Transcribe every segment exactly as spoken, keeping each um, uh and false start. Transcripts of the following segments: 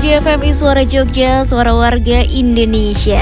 di F M I Suara Jogja, suara warga Indonesia.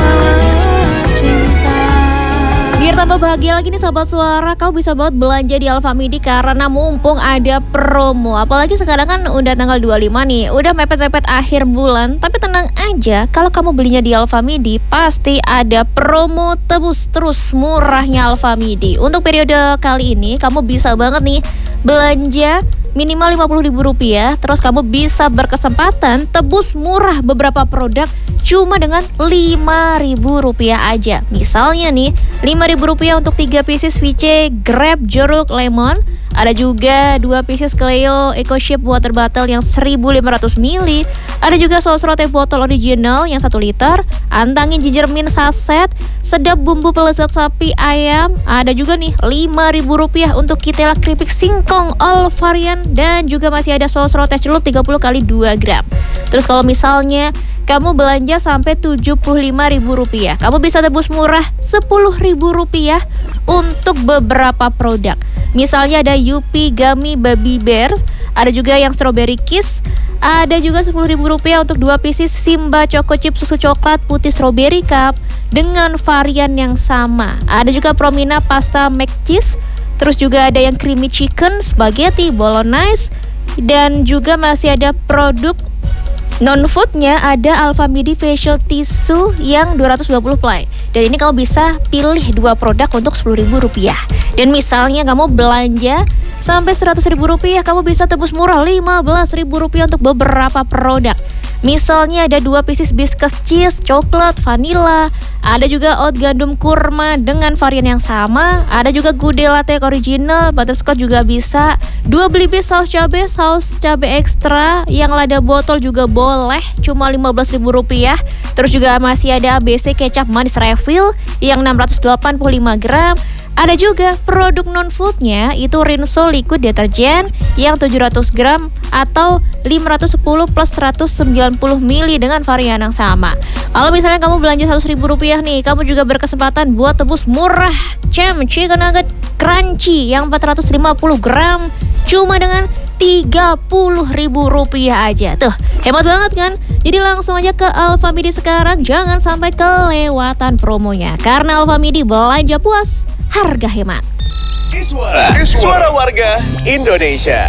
Biar tambah bahagia lagi nih sahabat suara, kamu bisa banget belanja di Alfamidi karena mumpung ada promo. Apalagi sekarang kan udah tanggal dua puluh lima nih, udah mepet-mepet akhir bulan. Tapi tenang aja, kalau kamu belinya di Alfamidi pasti ada promo tebus terus murahnya Alfamidi. Untuk periode kali ini kamu bisa banget nih belanja minimal lima puluh ribu rupiah, terus kamu bisa berkesempatan tebus murah beberapa produk cuma dengan lima ribu rupiah aja. Misalnya nih, lima ribu rupiah untuk tiga pieces V C Grab Jeruk Lemon. Ada juga dua pieces Cleo Eco Shape Water Bottle yang seribu lima ratus mililiter. Ada juga saus roti botol original yang satu liter. Antangin ginger mint saset. Sedap bumbu pelezat sapi ayam. Ada juga nih lima ribu rupiah untuk kitela keripik singkong all varian. Dan juga masih ada saus roti celup tiga puluh kali dua gram. Terus kalau misalnya kamu belanja sampai tujuh puluh lima ribu rupiah, kamu bisa tebus murah sepuluh ribu rupiah untuk beberapa produk. Misalnya ada Yupi Gummy Baby Bear, ada juga yang Strawberry Kiss, ada juga sepuluh ribu rupiah untuk dua pieces Simba Choco Chip susu coklat putih strawberry cup dengan varian yang sama. Ada juga Promina Pasta Mac Cheese, terus juga ada yang Creamy Chicken, Spaghetti Bolognese, dan juga masih ada produk non-foodnya, ada Alfamidi Facial Tissue yang dua ratus dua puluh ply. Dan ini kamu bisa pilih dua produk untuk sepuluh ribu rupiah. Dan misalnya kamu belanja sampai seratus ribu rupiah, kamu bisa tebus murah lima belas ribu rupiah untuk beberapa produk. Misalnya ada dua pieces biscuit cheese, coklat, vanilla. Ada juga oat gandum kurma dengan varian yang sama. Ada juga Good Latte original, butterscotch juga bisa. Dua belibis saus cabai, saus cabai ekstra yang lada botol juga boleh, cuma lima belas ribu rupiah. Terus juga masih ada A B C kecap manis refill yang enam ratus delapan puluh lima gram. Ada juga produk non-foodnya, itu Rinso liquid deterjen yang tujuh ratus gram atau lima ratus sepuluh plus seratus sembilan puluh mililiter dengan varian yang sama. Kalau misalnya kamu belanja seratus ribu rupiah nih, kamu juga berkesempatan buat tebus murah Cem Chicken Nugget Crunchy yang empat ratus lima puluh gram cuma dengan tiga puluh ribu rupiah aja. Tuh, hemat banget kan? Jadi langsung aja ke Alfamidi sekarang, jangan sampai kelewatan promonya. Karena Alfamidi belanja puas, harga hemat. Suara, suara warga Indonesia.